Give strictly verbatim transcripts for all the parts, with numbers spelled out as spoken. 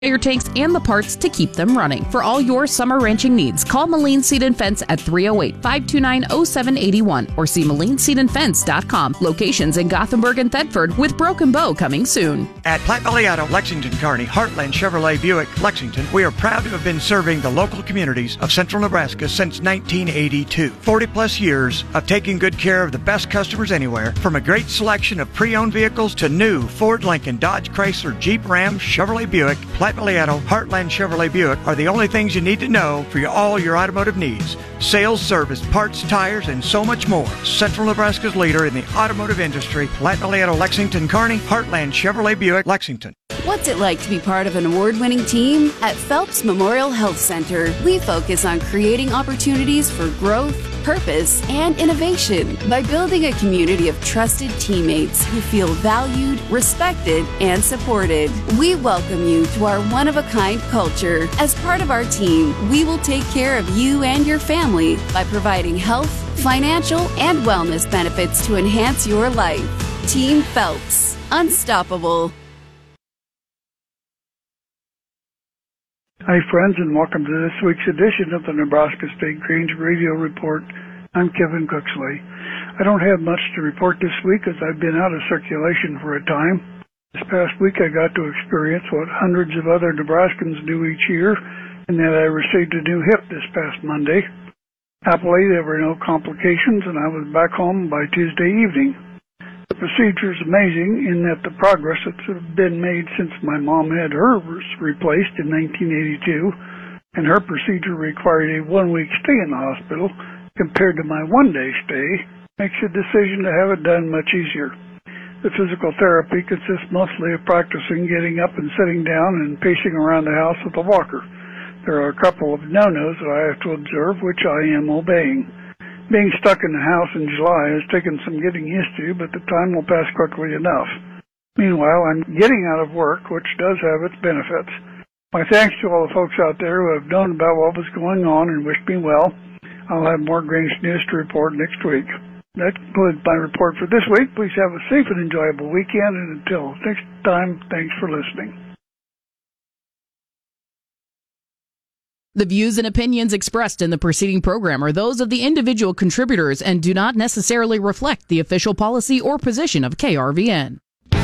Your tanks and the parts to keep them running. For all your summer ranching needs, call Moline Seed and Fence at three oh eight, five two nine, oh seven eight one or see moline seed and fence dot com. Locations in Gothenburg and Thetford, with Broken Bow coming soon. At Platte Valley Auto, Lexington, Kearney, Heartland Chevrolet Buick, Lexington, we are proud to have been serving the local communities of central Nebraska since nineteen eighty-two. forty plus years of taking good care of the best customers anywhere, from a great selection of pre-owned vehicles to new Ford, Lincoln, Dodge, Chrysler, Jeep, Ram, Chevrolet Buick. Platte Valley Auto, Heartland Chevrolet Buick are the only things you need to know for your, all your automotive needs. Sales, service, parts, tires, and so much more. Central Nebraska's leader in the automotive industry, Platte Valley Auto, Lexington, Kearney, Heartland Chevrolet Buick, Lexington. What's it like to be part of an award-winning team? At Phelps Memorial Health Center, we focus on creating opportunities for growth, purpose, and innovation by building a community of trusted teammates who feel valued, respected, and supported. We welcome you to our one-of-a-kind culture. As part of our team, we will take care of you and your family by providing health, financial, and wellness benefits to enhance your life. Team Phelps. Unstoppable. Hi, friends, and welcome to this week's edition of the Nebraska State Greens Radio Report. I'm Kevin Cooksley. I don't have much to report this week as I've been out of circulation for a time. This past week I got to experience what hundreds of other Nebraskans do each year, and that I received a new hip this past Monday. Happily, there were no complications, and I was back home by Tuesday evening. The procedure is amazing in that the progress that's been made since my mom had hers replaced in nineteen eighty-two, and her procedure required a one-week stay in the hospital compared to my one-day stay, makes the decision to have it done much easier. The physical therapy consists mostly of practicing getting up and sitting down and pacing around the house with a walker. There are a couple of no-nos that I have to observe, which I am obeying. Being stuck in the house in July has taken some getting used to, but the time will pass quickly enough. Meanwhile, I'm getting out of work, which does have its benefits. My thanks to all the folks out there who have known about what was going on and wished me well. I'll have more Greens news to report next week. That concludes my report for this week. Please have a safe and enjoyable weekend, and until next time, thanks for listening. The views and opinions expressed in the preceding program are those of the individual contributors and do not necessarily reflect the official policy or position of K R V N.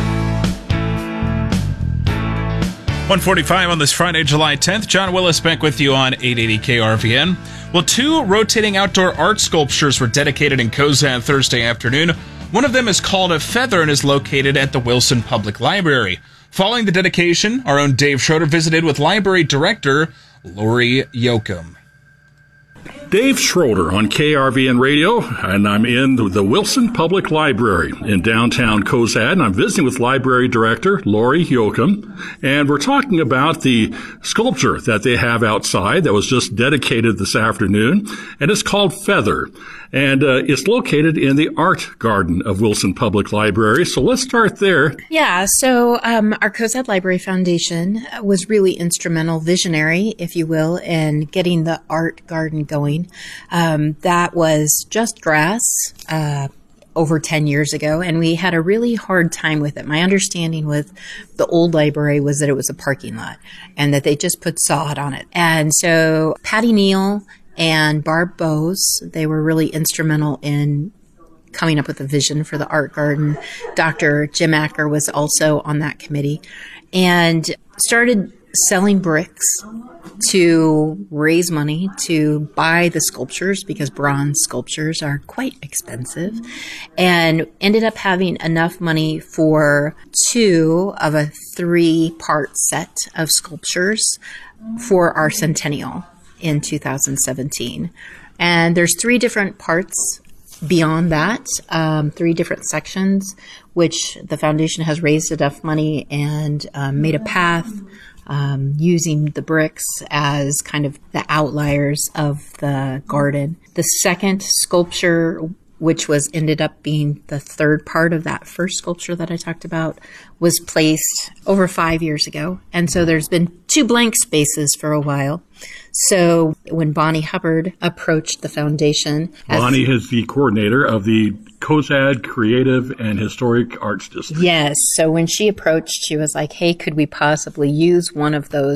one forty-five on this Friday, July tenth. John Willis back with you on eight eighty K R V N. Well, two rotating outdoor art sculptures were dedicated in Cozad Thursday afternoon. One of them is called a Feather and is located at the Wilson Public Library. Following the dedication, our own Dave Schroeder visited with library director Lori Yoakum. Dave Schroeder on K R V N Radio, and I'm in the Wilson Public Library in downtown Cozad, and I'm visiting with Library Director Lori Yoakum, and we're talking about the sculpture that they have outside that was just dedicated this afternoon, and it's called Feather, and uh, it's located in the Art Garden of Wilson Public Library. So let's start there. Yeah, so um, our Cozad Library Foundation was really instrumental, visionary, if you will, in getting the Art Garden going. Um, that was just grass uh, over ten years ago, and we had a really hard time with it. My understanding with the old library was that it was a parking lot and that they just put sod on it. And so Patty Neal and Barb Bose, they were really instrumental in coming up with a vision for the Art Garden. Doctor Jim Acker was also on that committee and started selling bricks to raise money to buy the sculptures because bronze sculptures are quite expensive, and ended up having enough money for two of a three-part set of sculptures for our centennial in two thousand seventeen. And there's three different parts beyond that, um, three different sections, which the foundation has raised enough money and um, made a path Um, using the bricks as kind of the outliers of the garden. The second sculpture which was ended up being the third part of that first sculpture that I talked about, was placed over five years ago. And so there's been two blank spaces for a while. So when Bonnie Hubbard approached the foundation... Bonnie is the coordinator of the Cozad Creative and Historic Arts District. Yes. So when she approached, she was like, hey, could we possibly use one of those